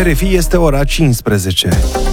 RFI, este ora 15.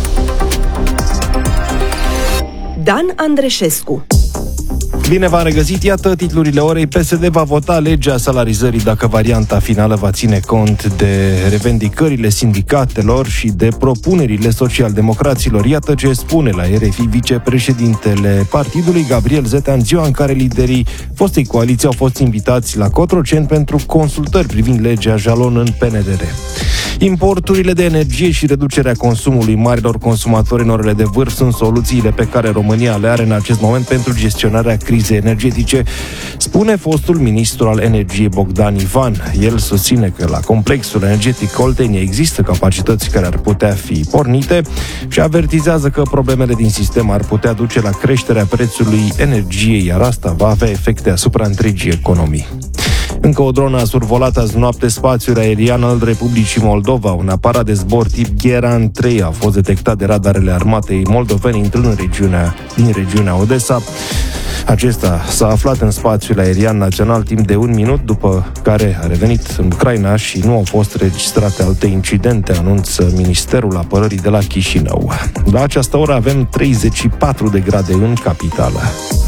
Dan Andreșescu. Bine v-am regăsit, iată titlurile orei. PSD va vota legea salarizării dacă varianta finală va ține cont de revendicările sindicatelor și de propunerile socialdemocraților. Iată ce spune la RFI vicepreședintele partidului, Gabriel Zetea, în ziua în care liderii fostei coaliții au fost invitați la Cotroceni pentru consultări privind legea jalon în PNRR. Importurile de energie și reducerea consumului marilor consumatori în orele de vârf sunt soluțiile pe care România le are în acest moment pentru gestionarea crizei energetice, spune fostul ministru al energiei Bogdan Ivan. El susține că la complexul energetic Oltenia există capacități care ar putea fi pornite și avertizează că problemele din sistem ar putea duce la creșterea prețului energiei, iar asta va avea efecte asupra întregii economii. Încă o dronă a survolat azi noapte spațiul aerian al Republicii Moldova. Un aparat de zbor tip Geran 3 a fost detectat de radarele armatei moldovene intrând din regiunea Odessa. Acesta s-a aflat în spațiul aerian național timp de 1 minut, după care a revenit în Ucraina și nu au fost registrate alte incidente, anunță Ministerul Apărării de la Chișinău. La această oră avem 34 de grade în capitală.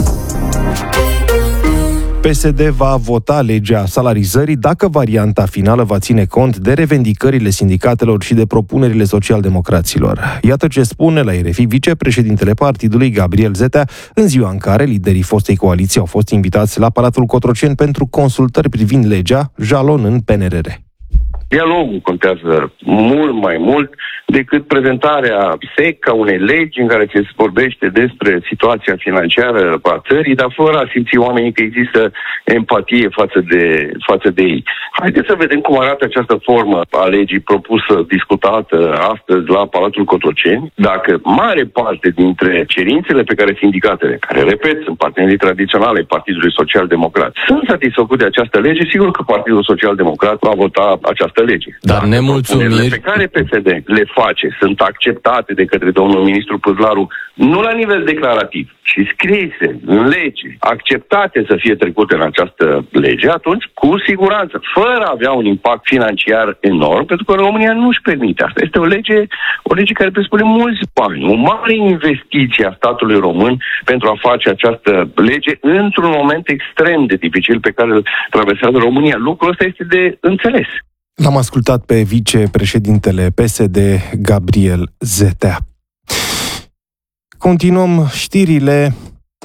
PSD va vota legea salarizării dacă varianta finală va ține cont de revendicările sindicatelor și de propunerile socialdemocraților. Iată ce spune la RFI vicepreședintele partidului, Gabriel Zetea, în ziua în care liderii fostei coaliții au fost invitați la Palatul Cotroceni pentru consultări privind legea jalon în PNRR. Dialogul contează mult mai mult decât prezentarea sec a unei legi în care se vorbește despre situația financiară a țării, dar fără a simți oamenii că există empatie față de ei. Haideți să vedem cum arată această formă a legii propusă, discutată astăzi la Palatul Cotroceni. Dacă mare parte dintre cerințele pe care sindicatele, care, repet, sunt partenerii tradiționale ai Partidului Social-Democrat, sunt satisfăcute de această lege, sigur că Partidul Social-Democrat va vota această lege. Dar nemulțumiri pe care PSD le face sunt acceptate de către domnul ministru Păzlaru, nu la nivel declarativ, ci scrise în lege, acceptate să fie trecute în această lege, atunci, cu siguranță, fără a avea un impact financiar enorm, pentru că România nu își permite asta. Este o lege care presupune mulți bani, o mare investiție a statului român pentru a face această lege într-un moment extrem de dificil pe care îl traversează România. Lucrul ăsta este de înțeles. L-am ascultat pe vicepreședintele PSD, Gabriel Zetea. Continuăm știrile.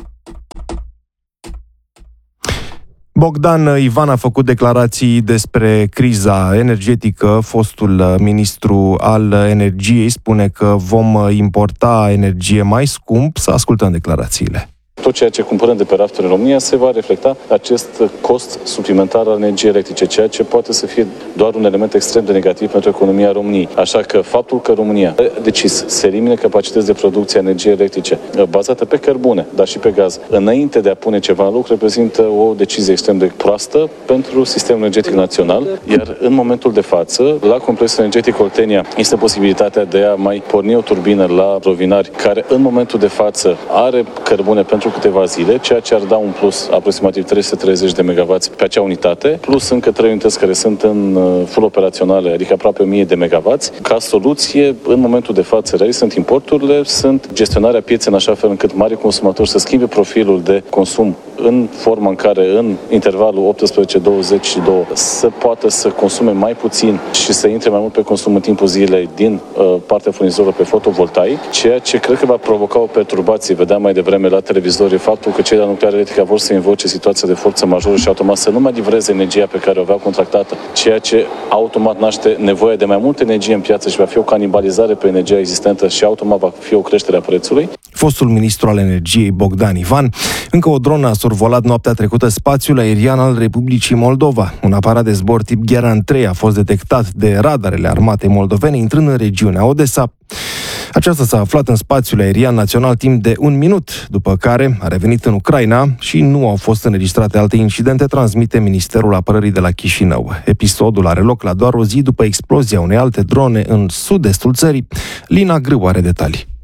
Bogdan Ivan a făcut declarații despre criza energetică. Fostul ministru al energiei spune că vom importa energie mai scump. Să ascultăm declarațiile. Tot ceea ce cumpărăm de pe rafturi în România se va reflecta acest cost suplimentar al energiei electrice, ceea ce poate să fie doar un element extrem de negativ pentru economia României. Așa că faptul că România a decis să elimine capacități de producție a energiei electrice bazată pe cărbune, dar și pe gaz, înainte de a pune ceva în lucru, reprezintă o decizie extrem de proastă pentru sistemul energetic național, iar în momentul de față, la complexul energetic Oltenia, este posibilitatea de a mai porni o turbină la Rovinari, care în momentul de față are cărbune pentru câteva zile, ceea ce ar da un plus aproximativ 330 de MW pe acea unitate, plus încă 3 unități care sunt în full operaționale, adică aproape 1000 de MW. Ca soluție, în momentul de față, reali sunt importurile, sunt gestionarea pieței în așa fel încât mari consumatori să schimbe profilul de consum în forma în care, în intervalul 18-22, să poată să consume mai puțin și să intre mai mult pe consum în timpul zilei din partea furnizorilor pe fotovoltaic, ceea ce cred că va provoca o perturbație. Vedeam mai devreme la televizor faptul că cei de la nuclear electrică vor să invoce situația de forță majoră și automat să nu mai livreze energia pe care o aveau contractată, ceea ce automat naște nevoia de mai multă energie în piață și va fi o canibalizare pe energia existentă și automat va fi o creștere a prețului. Fostul ministru al energiei Bogdan Ivan. Încă o dronă a survolat noaptea trecută spațiul aerian al Republicii Moldova. Un aparat de zbor tip Geran 3 a fost detectat de radarele armatei moldovene intrând în regiunea Odessa. Aceasta s-a aflat în spațiul aerian național timp de 1 minut, după care a revenit în Ucraina și nu au fost înregistrate alte incidente, transmite Ministerul Apărării de la Chișinău. Episodul are loc la doar o zi după explozia unei alte drone în sud-estul țării. Lina Grâu are detalii.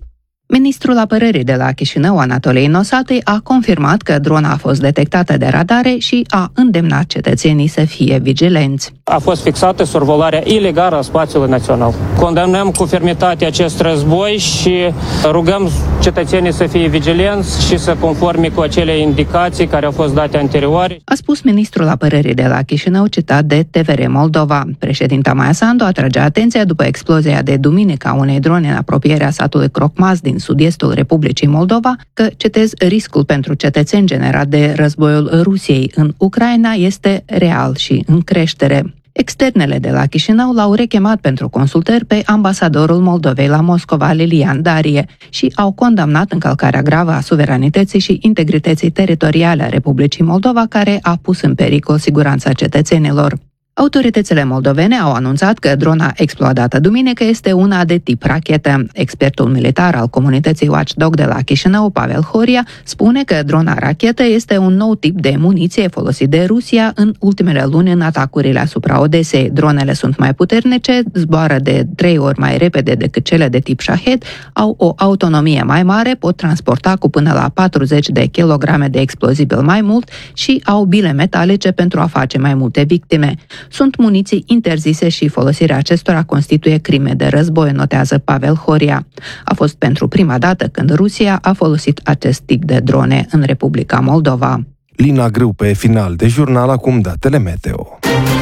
Ministrul apărării de la Chișinău, Anatolei Nosati, a confirmat că drona a fost detectată de radare și a îndemnat cetățenii să fie vigilenți. A fost fixată survolarea ilegală a spațiului național. Condamnăm cu fermitate acest război și rugăm cetățenii să fie vigilenți și să conforme cu acele indicații care au fost date anterioare. A spus ministrul apărării de la Chișinău, citat de TVR Moldova. Președinta Maia Sandu atrage atenția după explozia de duminică a unei drone în apropierea satului Crocmaz din sud-estul Republicii Moldova, că, citez, riscul pentru cetățeni generat de războiul Rusiei în Ucraina este real și în creștere. Externele de la Chișinău l-au rechemat pentru consultări pe ambasadorul Moldovei la Moscova, Lilian Darie, și au condamnat încălcarea gravă a suveranității și integrității teritoriale a Republicii Moldova, care a pus în pericol siguranța cetățenilor. Autoritățile moldovene au anunțat că drona explodată duminică este una de tip rachetă. Expertul militar al comunității Watchdog de la Chișinău, Pavel Horia, spune că drona rachetă este un nou tip de muniție folosit de Rusia în ultimele luni în atacurile asupra Odesei. Dronele sunt mai puternice, zboară de 3 ori mai repede decât cele de tip Shahed, au o autonomie mai mare, pot transporta cu până la 40 de kilograme de explozibil mai mult și au bile metalice pentru a face mai multe victime. Sunt muniții interzise și folosirea acestora constituie crime de război, notează Pavel Horia. A fost pentru prima dată când Rusia a folosit acest tip de drone în Republica Moldova. Lina Grâu pe final de jurnal, acum datele meteo.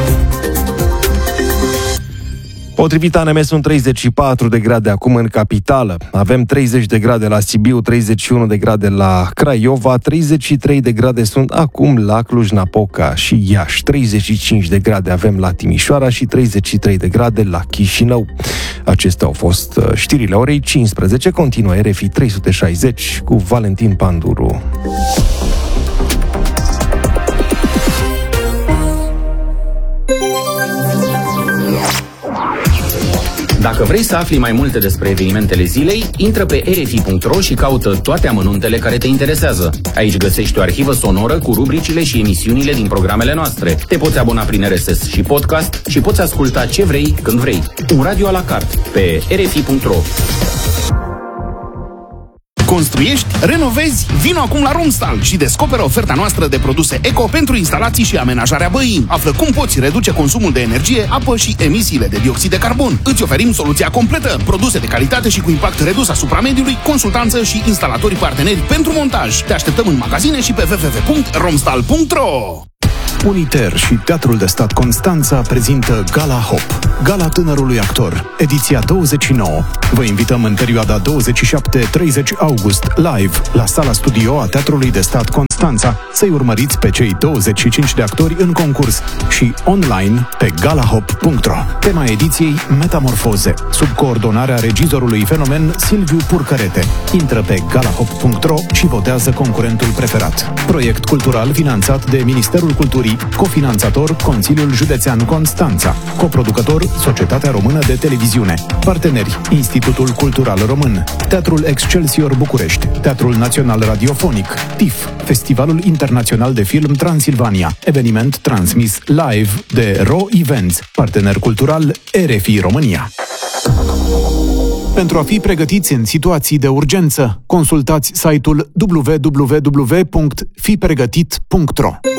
Potrivit ANM sunt 34 de grade acum în capitală. Avem 30 de grade la Sibiu, 31 de grade la Craiova, 33 de grade sunt acum la Cluj-Napoca și Iași, 35 de grade avem la Timișoara și 33 de grade la Chișinău. Acestea au fost știrile orei 15. Continuă RFI 360 cu Valentin Panduru. Dacă vrei să afli mai multe despre evenimentele zilei, intră pe rfi.ro și caută toate amănuntele care te interesează. Aici găsești o arhivă sonoră cu rubricile și emisiunile din programele noastre. Te poți abona prin RSS și podcast și poți asculta ce vrei, când vrei. Un radio à la carte pe rfi.ro. Construiești? Renovezi? Vino acum la Romstal și descoperă oferta noastră de produse eco pentru instalații și amenajarea băii. Află cum poți reduce consumul de energie, apă și emisiile de dioxid de carbon. Îți oferim soluția completă, produse de calitate și cu impact redus asupra mediului, consultanță și instalatori parteneri pentru montaj. Te așteptăm în magazine și pe www.romstal.ro. Uniter și Teatrul de Stat Constanța prezintă Gala Hop, Gala Tânărului Actor, ediția 29. Vă invităm în perioada 27-30 august live la Sala Studio a Teatrului de Stat Constanța să-i urmăriți pe cei 25 de actori în concurs și online pe galahop.ro. Tema ediției Metamorfoze, sub coordonarea regizorului fenomen Silviu Purcărete. Intră pe galahop.ro și votează concurentul preferat. Proiect cultural finanțat de Ministerul Culturii, cofinanțator Consiliul Județean Constanța, coproducător Societatea Română de Televiziune, parteneri Institutul Cultural Român, Teatrul Excelsior București, Teatrul Național Radiofonic, TIF, Festivalul Internațional de Film Transilvania, eveniment transmis live de RO Events, partener cultural RFI România. Pentru a fi pregătiți în situații de urgență, consultați site-ul www.fipregătit.ro.